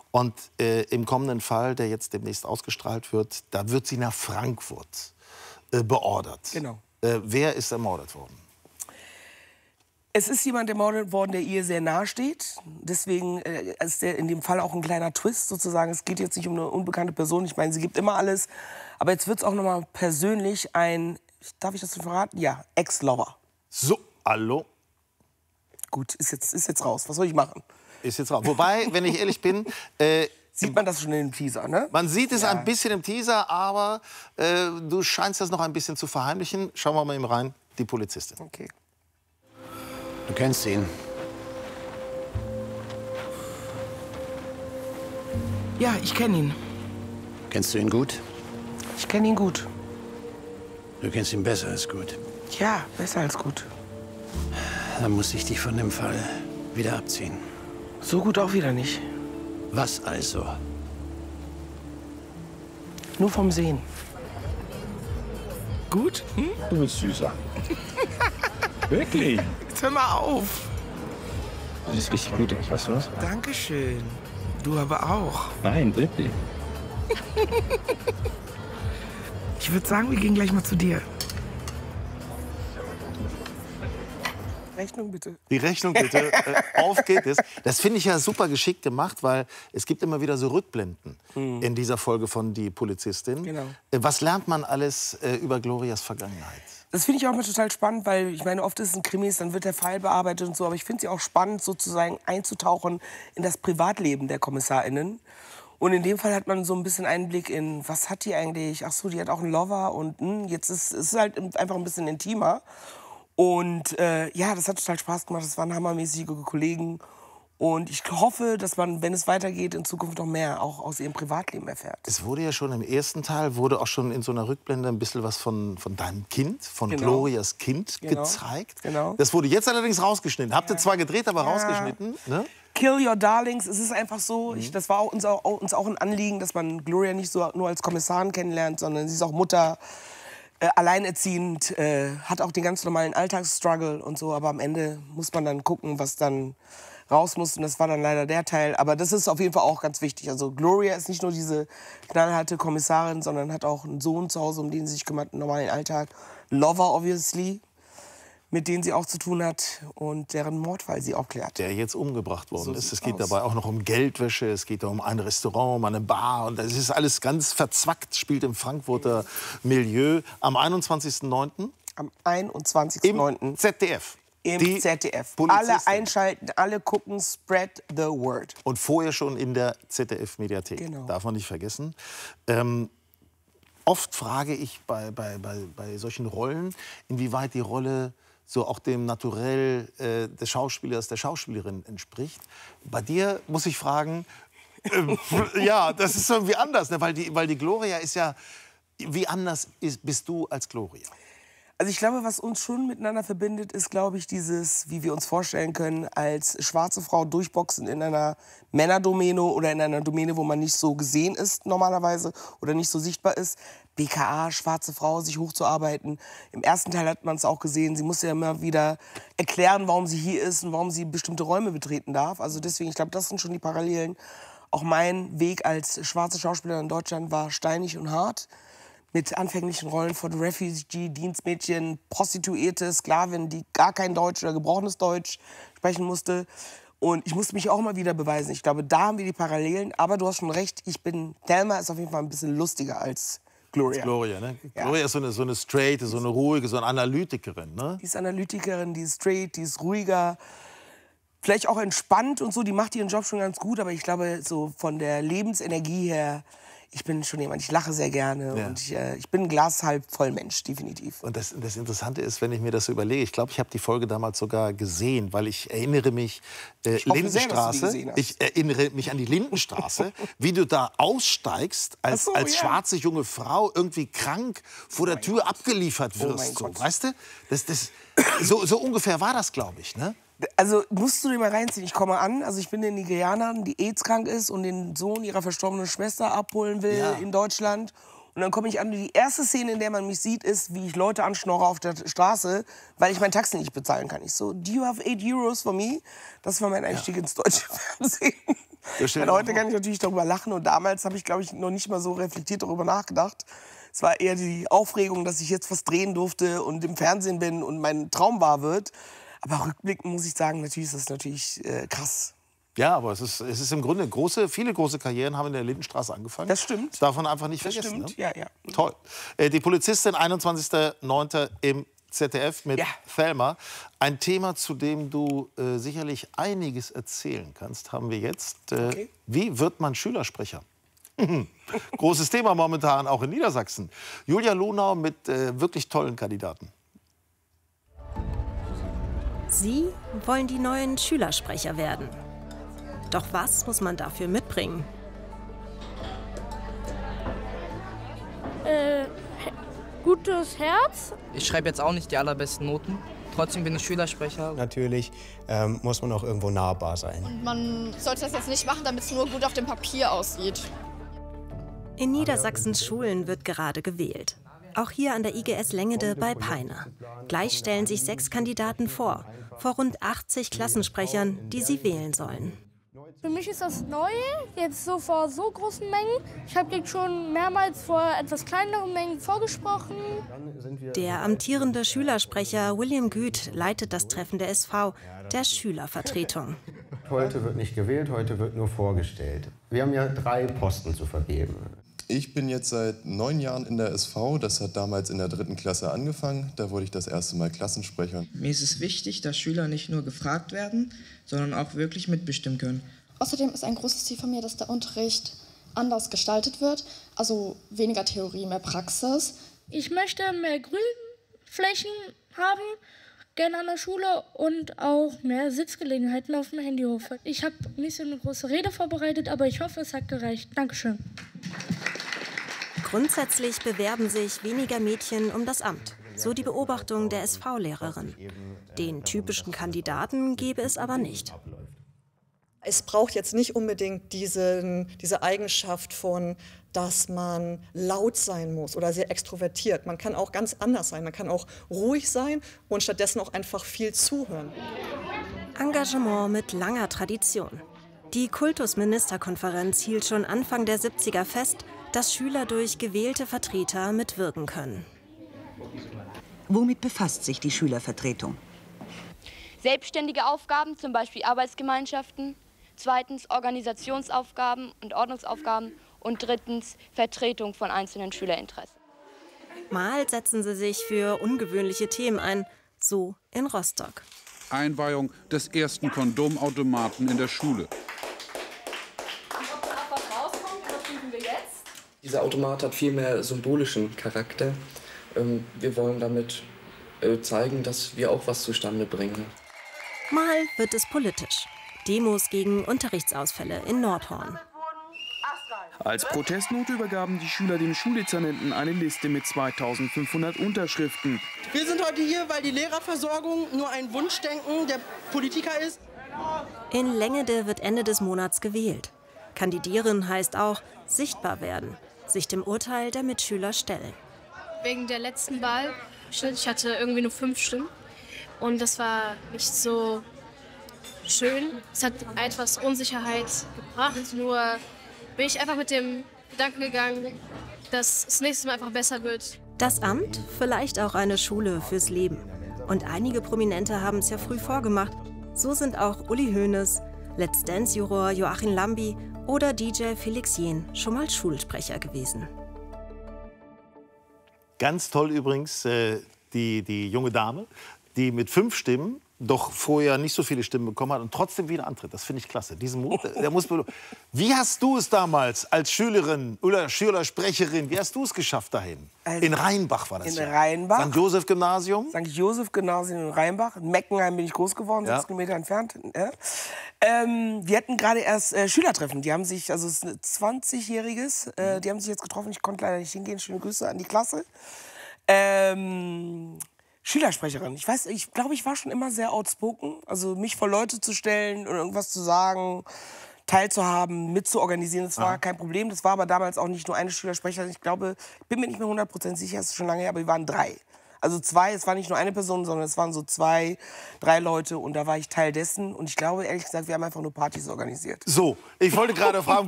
Und im kommenden Fall, der jetzt demnächst ausgestrahlt wird, da wird sie nach Frankfurt beordert. Genau. Wer ist ermordet worden? Es ist jemand ermordet worden, der ihr sehr nahe steht. Deswegen ist in dem Fall auch ein kleiner Twist sozusagen. Es geht jetzt nicht um eine unbekannte Person. Ich meine, sie gibt immer alles. Aber jetzt wird es auch noch mal persönlich darf ich das verraten? Ja, Ex-Lover. So, hallo? Gut, ist jetzt raus. Was soll ich machen? Ist jetzt raus. Wobei, wenn ich ehrlich bin... Sieht man das schon in dem Teaser, ne? Man sieht es ein bisschen im Teaser, aber du scheinst das noch ein bisschen zu verheimlichen. Schauen wir mal eben rein, die Polizistin. Okay. Du kennst ihn. Ja, ich kenne ihn. Kennst du ihn gut? Ich kenne ihn gut. Du kennst ihn besser als gut. Ja, besser als gut. Dann muss ich dich von dem Fall wieder abziehen. So gut auch wieder nicht. Was also? Nur vom Sehen. Gut? Hm? Du bist süßer. Wirklich? Jetzt hör mal auf. Du siehst richtig gut aus, weißt du was? Dankeschön. Du aber auch. Nein, wirklich. Ich würde sagen, wir gehen gleich mal zu dir. Rechnung bitte. Die Rechnung bitte. Auf geht es. Das finde ich ja super geschickt gemacht, weil es gibt immer wieder so Rückblenden in dieser Folge von Die Polizistin. Genau. Was lernt man alles über Glorias Vergangenheit? Das finde ich auch mal total spannend, weil ich meine, oft ist es ein Krimis, dann wird der Fall bearbeitet und so. Aber ich finde es ja auch spannend, sozusagen einzutauchen in das Privatleben der KommissarInnen. Und in dem Fall hat man so ein bisschen Einblick in, was hat die eigentlich? Ach so, die hat auch einen Lover und jetzt ist es halt einfach ein bisschen intimer. Und ja, das hat total Spaß gemacht. Das waren hammermäßige Kollegen. Und ich hoffe, dass man, wenn es weitergeht, in Zukunft noch mehr auch aus ihrem Privatleben erfährt. Es wurde ja schon im ersten Teil, wurde auch schon in so einer Rückblende ein bisschen was von deinem Kind, von Genau. Glorias Kind gezeigt. Genau. Das wurde jetzt allerdings rausgeschnitten. Habt ihr zwar gedreht, aber rausgeschnitten. Ne? Kill your darlings, es ist einfach so. Das war uns auch ein Anliegen, dass man Gloria nicht so nur als Kommissarin kennenlernt, sondern sie ist auch Mutter, alleinerziehend, hat auch den ganz normalen Alltagsstruggle und so. Aber am Ende muss man dann gucken, was dann raus muss. Und das war dann leider der Teil. Aber das ist auf jeden Fall auch ganz wichtig. Also Gloria ist nicht nur diese knallharte Kommissarin, sondern hat auch einen Sohn zu Hause, um den sie sich kümmert, einen normalen Alltag. Lover, obviously, mit denen sie auch zu tun hat und deren Mordfall sie aufklärt. Der jetzt umgebracht worden ist. Es geht aus. dabei auch noch um Geldwäsche, es geht um ein Restaurant, um eine Bar. Und das ist alles ganz verzwackt, spielt im Frankfurter Milieu. Am 21.09. Am 21.09. im ZDF. Im ZDF. Polizistin. Alle einschalten, alle gucken, spread the word. Und vorher schon in der ZDF-Mediathek. Genau. Darf man nicht vergessen. Oft frage ich bei solchen Rollen, inwieweit die Rolle so auch dem Naturell des Schauspielers, der Schauspielerin entspricht. Bei dir muss ich fragen, ja, das ist irgendwie anders, ne? weil die Gloria ist ja, wie anders bist du als Gloria? Also ich glaube, was uns schon miteinander verbindet, ist, glaube ich, dieses, wie wir uns vorstellen können, als schwarze Frau durchboxen in einer Männerdomäne oder in einer Domäne, wo man nicht so gesehen ist normalerweise oder nicht so sichtbar ist. BKA, schwarze Frau, sich hochzuarbeiten. Im ersten Teil hat man es auch gesehen, sie musste ja immer wieder erklären, warum sie hier ist und warum sie bestimmte Räume betreten darf. Also deswegen, ich glaube, das sind schon die Parallelen. Auch mein Weg als schwarze Schauspielerin in Deutschland war steinig und hart. Mit anfänglichen Rollen von Refugee, Dienstmädchen, Prostituierte, Sklavin, die gar kein Deutsch oder gebrochenes Deutsch sprechen musste. Und ich musste mich auch immer wieder beweisen. Ich glaube, da haben wir die Parallelen. Aber du hast schon recht, Thelma ist auf jeden Fall ein bisschen lustiger als Gloria. Gloria, ne? Ja. Gloria ist so eine straight, so eine ruhige, so eine Analytikerin, ne? Die ist Analytikerin, die ist straight, die ist ruhiger. Vielleicht auch entspannt und so, die macht ihren Job schon ganz gut. Aber ich glaube, so von der Lebensenergie her, ich bin schon jemand, ich lache sehr gerne Ja. und ich bin ein Glas halb voll Mensch, definitiv. Und das Interessante ist, wenn ich mir das so überlege, ich glaube, ich habe die Folge damals sogar gesehen, weil ich erinnere mich, hoffe sehr, dass du die Lindenstraße, gesehen hast. ich erinnere mich an die Lindenstraße, wie du da aussteigst, als Ach so, ja. schwarze junge Frau, irgendwie krank, vor der Tür abgeliefert Oh wirst. mein So, Gott. weißt du? So ungefähr war das, glaube ich, ne? Also musst du dir mal reinziehen. Ich komme an, also ich bin eine Nigerianerin, die AIDS-krank ist und den Sohn ihrer verstorbenen Schwester abholen will Ja. in Deutschland. Und dann komme ich an, und die erste Szene, in der man mich sieht, ist, wie ich Leute anschnorre auf der Straße, weil ich mein Taxi nicht bezahlen kann. Ich so, do you have 8 Euros for me? Das war mein Einstieg ins deutsche Fernsehen. Weil heute kann ich natürlich darüber lachen und damals habe ich, glaube ich, noch nicht mal so reflektiert darüber nachgedacht. Es war eher die Aufregung, dass ich jetzt was drehen durfte und im Fernsehen bin und mein Traum wahr wird. Aber rückblickend muss ich sagen, natürlich ist das natürlich krass. Ja, aber es ist im Grunde viele große Karrieren haben in der Lindenstraße angefangen. Das stimmt. Das darf man einfach nicht Das vergessen. stimmt, Ne? ja. Toll. Die Polizistin, 21.09. im ZDF mit Thelma. Ein Thema, zu dem du sicherlich einiges erzählen kannst, haben wir jetzt. Okay. Wie wird man Schülersprecher? Großes Thema momentan auch in Niedersachsen. Julia Lohnau mit wirklich tollen Kandidaten. Sie wollen die neuen Schülersprecher werden. Doch was muss man dafür mitbringen? Gutes Herz. Ich schreibe jetzt auch nicht die allerbesten Noten. Trotzdem bin ich Schülersprecher. Natürlich muss man auch irgendwo nahbar sein. Und man sollte das jetzt nicht machen, damit es nur gut auf dem Papier aussieht. In Niedersachsens Schulen wird gerade gewählt. Auch hier an der IGS Längede bei Peine. Gleich stellen sich 6 Kandidaten vor rund 80 Klassensprechern, die sie wählen sollen. Für mich ist das neu, jetzt so vor so großen Mengen. Ich habe jetzt schon mehrmals vor etwas kleineren Mengen vorgesprochen. Der amtierende Schülersprecher William Güth leitet das Treffen der SV, der Schülervertretung. Heute wird nicht gewählt, heute wird nur vorgestellt. Wir haben ja 3 Posten zu vergeben. Ich bin jetzt seit 9 Jahren in der SV. Das hat damals in der 3. Klasse angefangen. Da wurde ich das erste Mal Klassensprecher. Mir ist es wichtig, dass Schüler nicht nur gefragt werden, sondern auch wirklich mitbestimmen können. Außerdem ist ein großes Ziel von mir, dass der Unterricht anders gestaltet wird. Also weniger Theorie, mehr Praxis. Ich möchte mehr Grünflächen haben, gerne an der Schule und auch mehr Sitzgelegenheiten auf dem Handyhof. Ich habe nicht so eine große Rede vorbereitet, aber ich hoffe, es hat gereicht. Dankeschön. Grundsätzlich bewerben sich weniger Mädchen um das Amt, so die Beobachtung der SV-Lehrerin. Den typischen Kandidaten gäbe es aber nicht. Es braucht jetzt nicht unbedingt diese Eigenschaft von, dass man laut sein muss oder sehr extrovertiert. Man kann auch ganz anders sein. Man kann auch ruhig sein und stattdessen auch einfach viel zuhören. Engagement mit langer Tradition. Die Kultusministerkonferenz hielt schon Anfang der 70er fest, dass Schüler durch gewählte Vertreter mitwirken können. Womit befasst sich die Schülervertretung? Selbstständige Aufgaben, zum Beispiel Arbeitsgemeinschaften. 2. Organisationsaufgaben und Ordnungsaufgaben. Und 3. Vertretung von einzelnen Schülerinteressen. Mal setzen sie sich für ungewöhnliche Themen ein, so in Rostock. Einweihung des ersten Kondomautomaten in der Schule. Dieser Automat hat viel mehr symbolischen Charakter. Wir wollen damit zeigen, dass wir auch was zustande bringen. Mal wird es politisch. Demos gegen Unterrichtsausfälle in Nordhorn. Als Protestnote übergaben die Schüler dem Schuldezernenten eine Liste mit 2500 Unterschriften. Wir sind heute hier, weil die Lehrerversorgung nur ein Wunschdenken der Politiker ist. In Längede wird Ende des Monats gewählt. Kandidieren heißt auch sichtbar werden, sich dem Urteil der Mitschüler stellen. Wegen der letzten Wahl, ich hatte irgendwie nur 5 Stimmen und das war nicht so schön. Es hat etwas Unsicherheit gebracht, nur bin ich einfach mit dem Gedanken gegangen, dass es nächstes Mal einfach besser wird. Das Amt, vielleicht auch eine Schule fürs Leben. Und einige Prominente haben es ja früh vorgemacht. So sind auch Uli Hoeneß, Let's Dance-Juror Joachim Lambi oder DJ Felix Jähn schon mal Schulsprecher gewesen. Ganz toll übrigens die junge Dame, die mit 5 Stimmen doch vorher nicht so viele Stimmen bekommen hat und trotzdem wieder antritt. Das finde ich klasse. Diesen Mut, der muss Wie hast du es damals als Schülerin oder Schülersprecherin, wie hast du es geschafft dahin? Also, in Rheinbach war das in Rheinbach. St. Joseph Gymnasium? St. Joseph Gymnasium in Rheinbach. In Meckenheim bin ich groß geworden, 6 Kilometer entfernt. Wir hatten gerade erst Schülertreffen. Die haben sich, also es ist ein 20-jähriges, die haben sich jetzt getroffen. Ich konnte leider nicht hingehen. Schöne Grüße an die Klasse. Schülersprecherin. Ich glaube, ich war schon immer sehr outspoken. Also mich vor Leute zu stellen und irgendwas zu sagen, teilzuhaben, mitzuorganisieren, das war kein Problem. Das war aber damals auch nicht nur eine Schülersprecherin. Ich glaube, ich bin mir nicht mehr 100% sicher, es ist schon lange her, aber wir waren 3. Also zwei, es war nicht nur eine Person, sondern es waren so 2, 3 Leute und da war ich Teil dessen. Und ich glaube, ehrlich gesagt, wir haben einfach nur Partys organisiert. So, ich wollte gerade fragen,